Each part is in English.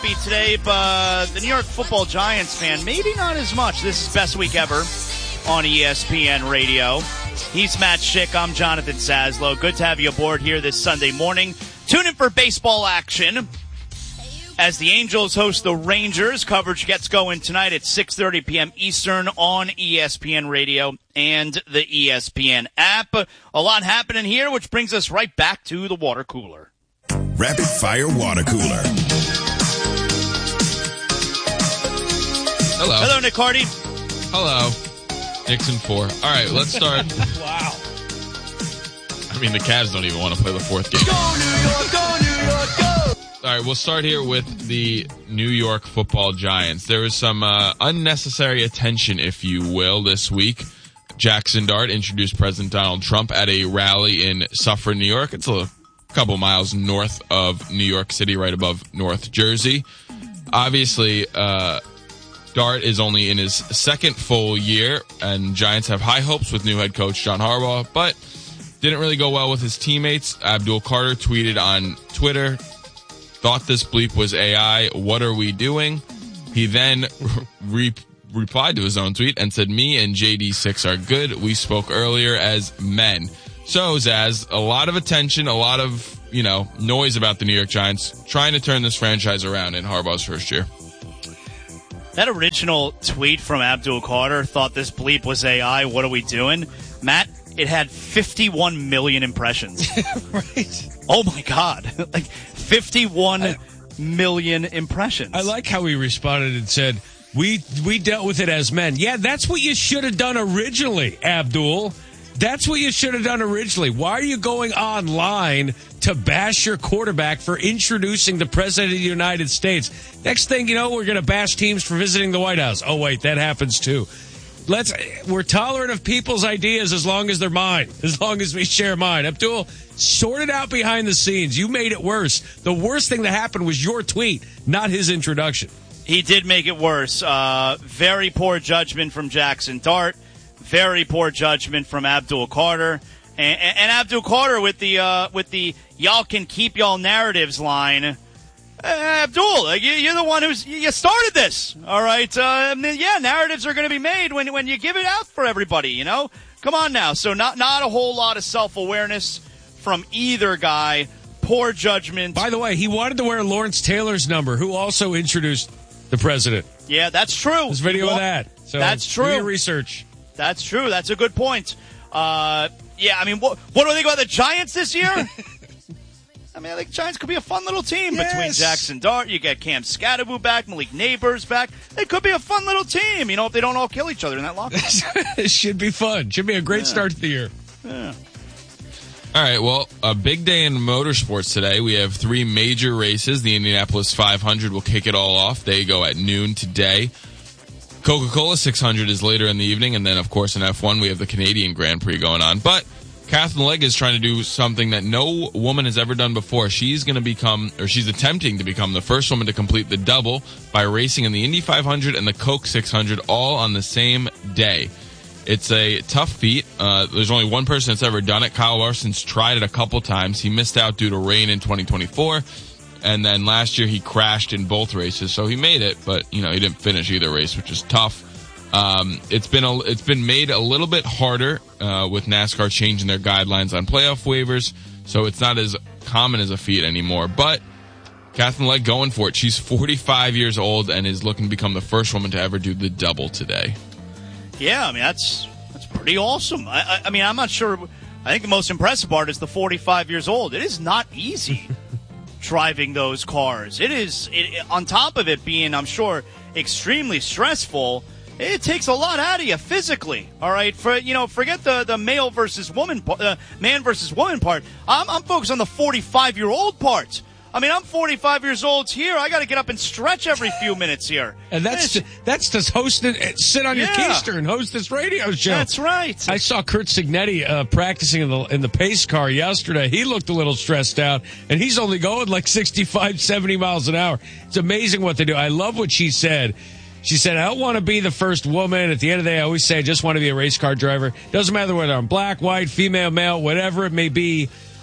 Today, but the New York Football Giants fan, maybe not as much. This is Best Week Ever on ESPN Radio. He's Matt Schick. I'm Jonathan Zaslow. Good to have you aboard here this Sunday morning. Tune in for baseball action as the Angels host the Rangers. Coverage gets going tonight at 6:30 p.m. Eastern on ESPN Radio and the ESPN app. A lot happening here, which brings us right back to the water cooler. Rapid Fire Water Cooler. Hello. Hello, Nick Hardy. Hello. Nixon 4. All right, let's start. Wow. I mean, the Cavs don't even want to play the fourth game. Go, New York, go, New York, go! All right, we'll start here with the New York Football Giants. There was some unnecessary attention, if you will, this week. Jackson Dart introduced President Donald Trump at a rally in Suffern, New York. It's a couple miles north of New York City, right above North Jersey. Obviously, Dart is only in his second full year, and Giants have high hopes with new head coach John Harbaugh, but didn't really go well with his teammates. Abdul Carter tweeted on Twitter, "Thought this bleep was AI. What are we doing?" He then replied to his own tweet and said, "Me and JD6 are good. We spoke earlier as men." So, Zaz, a lot of attention, a lot of, noise about the New York Giants trying to turn this franchise around in Harbaugh's first year. That original tweet from Abdul Carter, "Thought this bleep was AI. What are we doing?" Matt, it had 51 million impressions. Right. Oh, my God. Like 51 million impressions. I like how he responded and said, we dealt with it as men. Yeah, that's what you should have done originally, Abdul. That's what you should have done originally. Why are you going online to bash your quarterback for introducing the President of the United States? Next thing you know, we're going to bash teams for visiting the White House. Oh, wait, that happens too. We're tolerant of people's ideas as long as they're mine, as long as we share mine. Abdul, sort it out behind the scenes. You made it worse. The worst thing that happened was your tweet, not his introduction. He did make it worse. Very poor judgment from Jackson Dart. Very poor judgment from Abdul Carter. And Abdul Carter with the y'all can keep y'all narratives line. Abdul, you're the one you started this. All right. Narratives are going to be made when you give it out for everybody, Come on now. So not a whole lot of self-awareness from either guy. Poor judgment. By the way, he wanted to wear Lawrence Taylor's number, who also introduced the president. Yeah, that's true. There's video of that. So that's true. Do your research. That's true. That's a good point. What do I think about the Giants this year? I think the Giants could be a fun little team between Jackson Dart. You get Cam Scatterbu back, Malik Neighbors back. It could be a fun little team, if they don't all kill each other in that locker room. It should be fun. Should be a great start to the year. Yeah. All right, well, a big day in motorsports today. We have 3 major races. The Indianapolis 500 will kick it all off. They go at noon today. Coca-Cola 600 is later in the evening, and then, of course, in F1, we have the Canadian Grand Prix going on. But Catherine Legge is trying to do something that no woman has ever done before. She's attempting to become the first woman to complete the double by racing in the Indy 500 and the Coke 600 all on the same day. It's a tough feat. There's only one person that's ever done it. Kyle Larson's tried it a couple times. He missed out due to rain in 2024. And then last year he crashed in both races, so he made it, but he didn't finish either race, which is tough. It's been made a little bit harder with NASCAR changing their guidelines on playoff waivers, so it's not as common as a feat anymore. But Catherine Legge going for it. She's 45 years old and is looking to become the first woman to ever do the double today. Yeah, that's pretty awesome. I'm not sure. I think the most impressive part is the 45 years old. It is not easy. Driving those cars. On top of it being, I'm sure, extremely stressful, it takes a lot out of you physically. All right, forget the male versus woman, man versus woman part. I'm focused on the 45-year-old part. I'm 45 years old here. I got to get up and stretch every few minutes here. And that's to host it, sit on your keister and host this radio show. That's right. I saw Kurt Signetti practicing in the pace car yesterday. He looked a little stressed out, and he's only going like 65, 70 miles an hour. It's amazing what they do. I love what she said. She said, I don't want to be the first woman. At the end of the day, I always say I just want to be a race car driver. Doesn't matter whether I'm black, white, female, male, whatever it may be.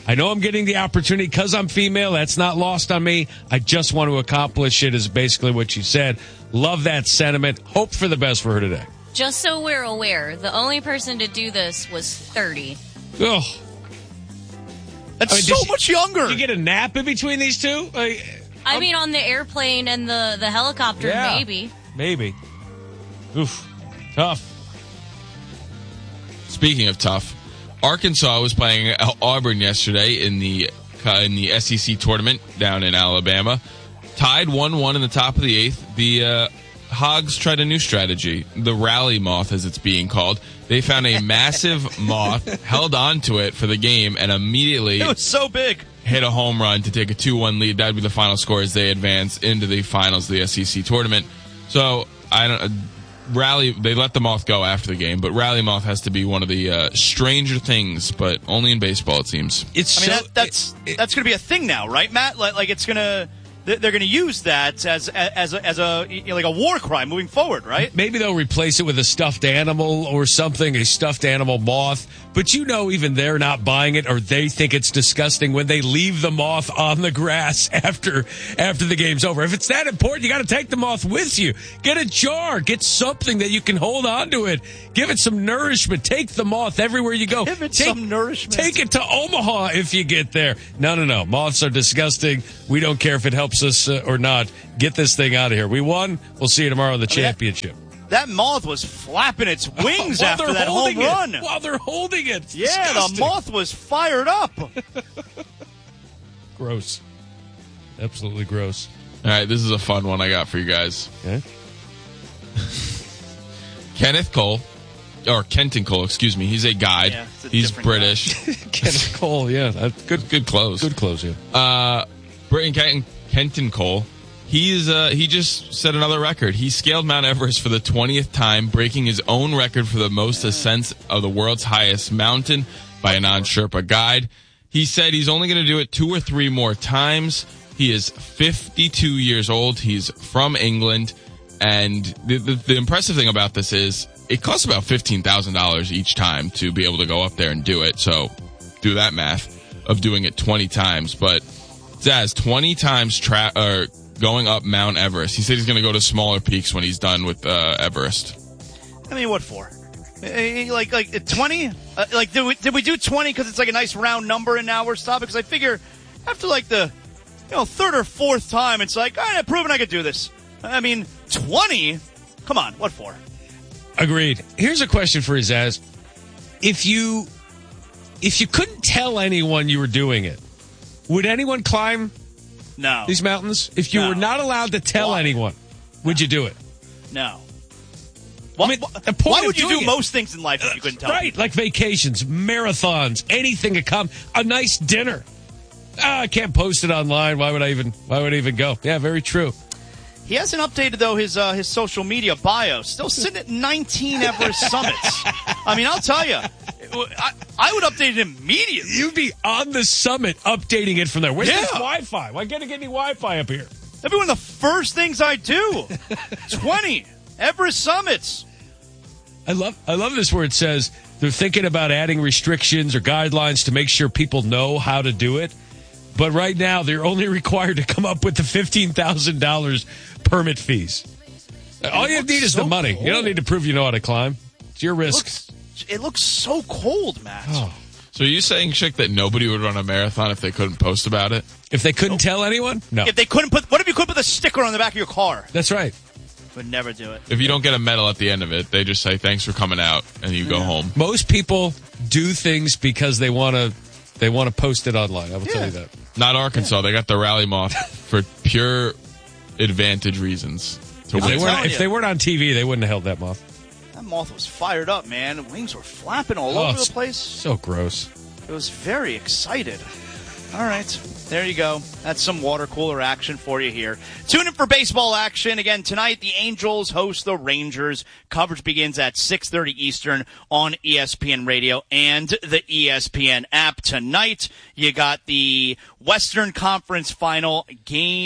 I know I'm getting the opportunity because I'm female. That's not lost on me. I just want to accomplish it is basically what she said. Love that sentiment. Hope for the best for her today. Just so we're aware, the only person to do this was 30. Ugh. That's so much younger. Did you get a nap in between these two? I mean, on the airplane and the helicopter, Yeah. maybe. Oof. Tough. Speaking of tough, Arkansas was playing Auburn yesterday in the SEC tournament down in Alabama. Tied 1-1 in the top of the eighth. The Hogs tried a new strategy, the rally moth as it's being called. They found a massive moth, held on to it for the game, and immediately It was so big. hit a home run to take a 2-1 lead. That would be the final score as they advance into the finals of the SEC tournament. So they let the moth go after the game, but rally moth has to be one of the stranger things, but only in baseball it seems. That's going to be a thing now, right, Matt? Like it's going to. They're going to use that as a war crime moving forward, right? Maybe they'll replace it with a stuffed animal or something, a stuffed animal moth. But even they're not buying it, or they think it's disgusting when they leave the moth on the grass after the game's over. If it's that important, you got to take the moth with you. Get a jar. Get something that you can hold on to it. Give it some nourishment. Take the moth everywhere you go. Give it some nourishment. Take it to Omaha if you get there. No. Moths are disgusting. We don't care if it helps us or not. Get this thing out of here. We won. We'll see you tomorrow in the championship. That moth was flapping its wings after that home run. While they're holding it. It's yeah, disgusting. the moth was fired up. Gross. Absolutely gross. All right, this is a fun one I got for you guys. Okay. Kenton Cole, excuse me. He's a guide. Yeah, it's a He's different British. Kenneth Cole, yeah. That's Good close. Good close, yeah. Kenton Cole. He just set another record. He scaled Mount Everest for the 20th time, breaking his own record for the most ascents of the world's highest mountain by a non-Sherpa guide. He said he's only going to do it 2 or 3 more times. He is 52 years old. He's from England. And the impressive thing about this is it costs about $15,000 each time to be able to go up there and do it. So do that math of doing it 20 times. But Zaz, 20 times going up Mount Everest. He said he's going to go to smaller peaks when he's done with Everest. I mean, what for? Like 20? Did we do 20 because it's like a nice round number and now we're stopping? Because I figure after like the third or fourth time, it's like, all right, I've proven I could do this. I mean, 20? Come on, what for? Agreed. Here's a question for you, Zaz. If you couldn't tell anyone you were doing it, would anyone climb No. these mountains? If you were not allowed to tell anyone, would you do it? No. Why would you do most things in life if you couldn't tell Right, people? like vacations, marathons, anything to come, a nice dinner. I can't post it online. Why would I even go? Yeah, very true. He hasn't updated, though, his social media bio. Still sitting at 19 Everest summits. I mean, I'll tell you, I would update it immediately. You'd be on the summit updating it from there. Where's this Yeah. Wi-Fi? Why can't I get any Wi-Fi up here? That'd be one of the first things I do. 20 Everest summits. I love this where it says they're thinking about adding restrictions or guidelines to make sure people know how to do it. But right now, they're only required to come up with the $15,000 permit fees. All you need is the money. Cold. You don't need to prove you know how to climb. It's your risk. It looks so cold, Matt. Oh. So are you saying, Schick, that nobody would run a marathon if they couldn't post about it? If they couldn't tell anyone? No. If they couldn't what if you couldn't put the sticker on the back of your car? That's right. Would never do it. If you don't get a medal at the end of it, they just say, thanks for coming out, and you go home. Most people do things because they want to post it online. I will tell you that. Not Arkansas. They got the rally moth for pure advantage reasons. To I'm win. telling If you. they weren't on TV, they wouldn't have held that moth. That moth was fired up, man. Wings were flapping all over the place. So gross. It was very excited. All right. There you go. That's some water cooler action for you here. Tune in for baseball action. Again, tonight, the Angels host the Rangers. Coverage begins at 6:30 Eastern on ESPN Radio and the ESPN app. Tonight, you got the Western Conference Final Game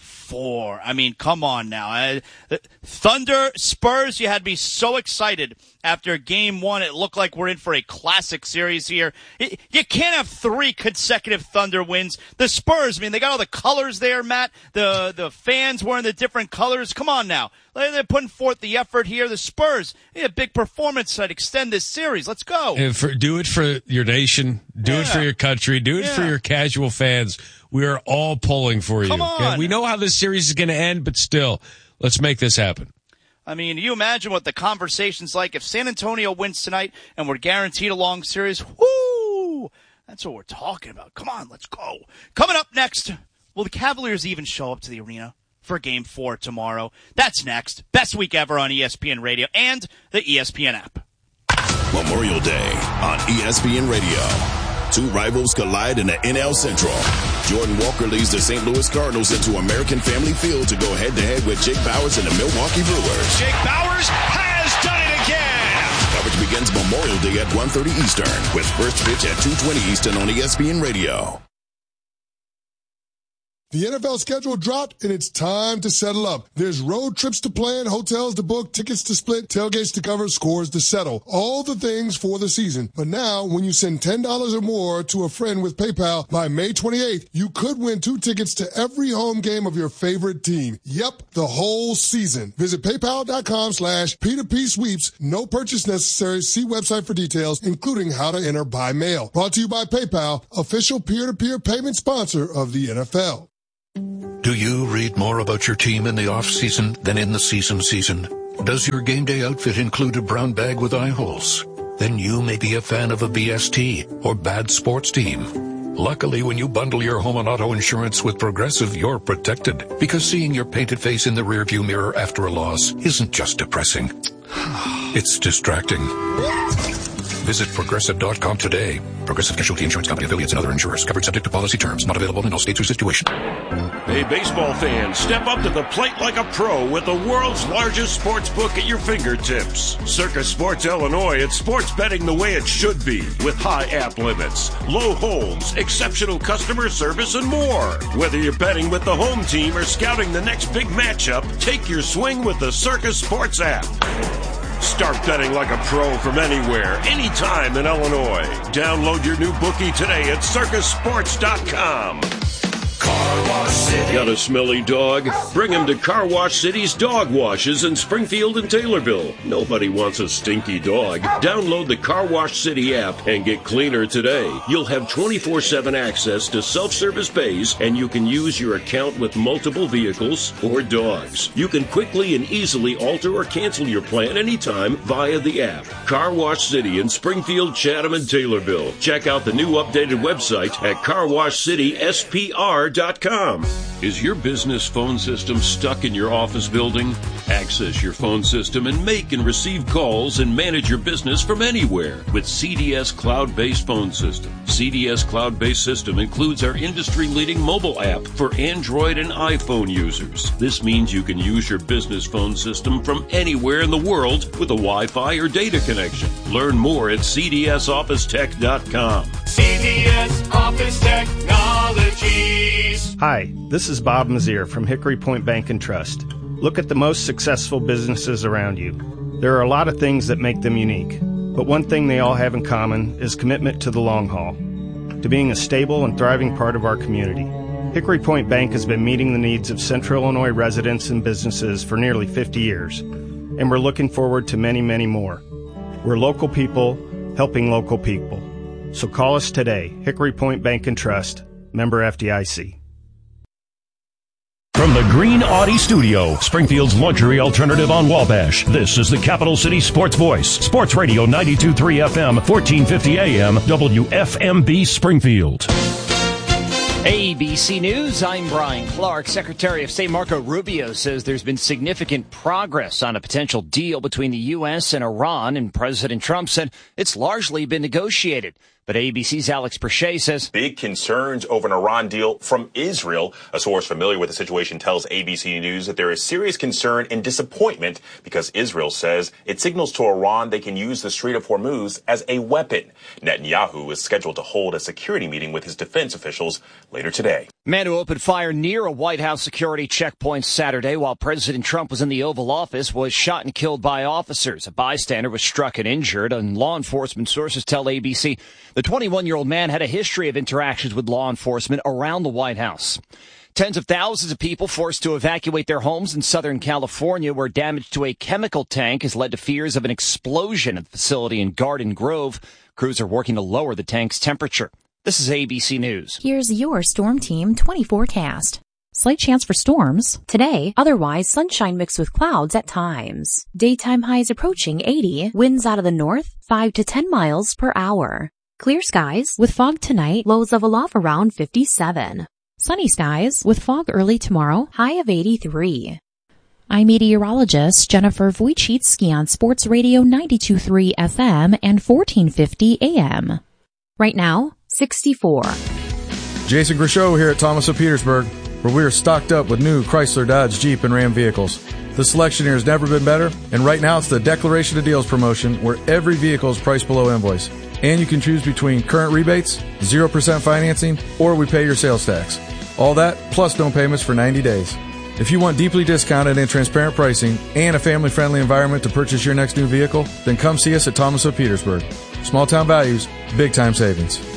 4. I mean, come on now. Thunder, Spurs, you had me so excited after Game 1. It looked like we're in for a classic series here. You can't have 3 consecutive Thunder wins. The Spurs, I mean, they got all the colors there, Matt. The fans wearing the different colors. Come on now. They're putting forth the effort here. The Spurs, a big performance to extend this series. Let's go. Do it for your nation. Do it for your country. Do it for your casual fans. We are all pulling for you. Come on. Okay? We know how this series is going to end, but still, let's make this happen. I mean, you imagine what the conversation's like if San Antonio wins tonight and we're guaranteed a long series. Woo! That's what we're talking about. Come on, let's go. Coming up next, will the Cavaliers even show up to the arena for Game 4 tomorrow? That's next. Best week ever on ESPN Radio and the ESPN app. Memorial Day on ESPN Radio. 2 rivals collide in the NL Central. Jordan Walker leads the St. Louis Cardinals into American Family Field to go head-to-head with Jake Bauers and the Milwaukee Brewers. Jake Bauers has done it again. Coverage begins Memorial Day at 1:30 Eastern with first pitch at 2:20 Eastern on ESPN Radio. The NFL schedule dropped, and it's time to settle up. There's road trips to plan, hotels to book, tickets to split, tailgates to cover, scores to settle. All the things for the season. But now, when you send $10 or more to a friend with PayPal by May 28th, you could win 2 tickets to every home game of your favorite team. Yep, the whole season. Visit PayPal.com/P2P sweeps. No purchase necessary. See website for details, including how to enter by mail. Brought to you by PayPal, official peer-to-peer payment sponsor of the NFL. Do you read more about your team in the off-season than in the season? Does your game day outfit include a brown bag with eye holes? Then you may be a fan of a BST or bad sports team. Luckily, when you bundle your home and auto insurance with Progressive, you're protected. Because seeing your painted face in the rearview mirror after a loss isn't just depressing. It's distracting. Visit Progressive.com today. Progressive Casualty Insurance Company, affiliates, and other insurers. Covered subject to policy terms. Not available in all states or situation. Hey, baseball fans, step up to the plate like a pro with the world's largest sports book at your fingertips. Circus Sports Illinois, it's sports betting the way it should be, with high app limits, low holds, exceptional customer service, and more. Whether you're betting with the home team or scouting the next big matchup, take your swing with the Circus Sports app. Start betting like a pro from anywhere, anytime in Illinois. Download your new bookie today at circusports.com. Car Wash City. Got a smelly dog? Bring him to Car Wash City's dog washes in Springfield and Taylorville. Nobody wants a stinky dog. Download the Car Wash City app and get cleaner today. You'll have 24/7 access to self-service bays, and you can use your account with multiple vehicles or dogs. You can quickly and easily alter or cancel your plan anytime via the app. Car Wash City in Springfield, Chatham, and Taylorville. Check out the new updated website at carwashcityspr.com. Is your business phone system stuck in your office building? Access your phone system and make and receive calls and manage your business from anywhere with CDS Cloud-Based Phone System. CDS Cloud-Based System includes our industry-leading mobile app for Android and iPhone users. This means you can use your business phone system from anywhere in the world with a Wi-Fi or data connection. Learn more at cdsofficetech.com. CDS Office Technologies. Hi, this is Bob Mazier from Hickory Point Bank and Trust. Look at the most successful businesses around you. There are a lot of things that make them unique, but one thing they all have in common is commitment to the long haul, to being a stable and thriving part of our community. Hickory Point Bank has been meeting the needs of Central Illinois residents and businesses for nearly 50 years, and we're looking forward to many, many more. We're local people helping local people. So call us today, Hickory Point Bank and Trust, member FDIC. From the Green Audi Studio, Springfield's luxury alternative on Wabash, this is the Capital City Sports Voice, Sports Radio 92.3 FM, 1450 AM, WFMB Springfield. ABC News, I'm Brian Clark. Secretary of State Marco Rubio says there's been significant progress on a potential deal between the U.S. and Iran, and President Trump said it's largely been negotiated. But ABC's Alex Perche says big concerns over an Iran deal from Israel. A source familiar with the situation tells ABC News that there is serious concern and disappointment because Israel says it signals to Iran they can use the Strait of Hormuz as a weapon. Netanyahu is scheduled to hold a security meeting with his defense officials later today. Man who opened fire near a White House security checkpoint Saturday while President Trump was in the Oval Office was shot and killed by officers. A bystander was struck and injured, and law enforcement sources tell ABC the 21-year-old man had a history of interactions with law enforcement around the White House. Tens of thousands of people forced to evacuate their homes in Southern California, where damage to a chemical tank has led to fears of an explosion at the facility in Garden Grove. Crews are working to lower the tank's temperature. This is ABC News. Here's your Storm Team 20 forecast. Slight chance for storms today, otherwise sunshine mixed with clouds at times. Daytime highs approaching 80, winds out of the north 5 to 10 miles per hour. Clear skies with fog tonight, lows level off around 57. Sunny skies with fog early tomorrow, high of 83. I'm meteorologist Jennifer Wojcicki on Sports Radio 92.3 FM and 1450 AM. Right now, 64. Jason Grishow here at Thomas of Petersburg, where we are stocked up with new Chrysler, Dodge, Jeep, and Ram vehicles. The selection here has never been better, and right now it's the Declaration of Deals promotion where every vehicle is priced below invoice. And you can choose between current rebates, 0% financing, or we pay your sales tax. All that, plus no payments for 90 days. If you want deeply discounted and transparent pricing and a family-friendly environment to purchase your next new vehicle, then come see us at Thomas of Petersburg. Small town values, big time savings.